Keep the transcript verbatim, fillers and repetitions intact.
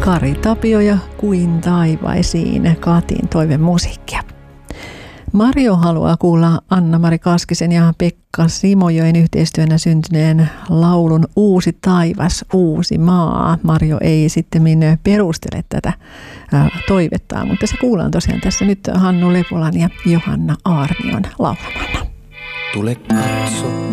Kari Tapio ja Kuin taivaisiin, Katin toivemusiikkia. Mario haluaa kuulla Anna-Mari Kaskisen ja Pekka Simojoen yhteistyönä syntyneen laulun Uusi taivas, uusi maa. Mario ei sitten perustele tätä toivettaan, mutta se kuullaan tosiaan tässä nyt Hannu Lepolan ja Johanna Aarnion laulamana. Tule katso.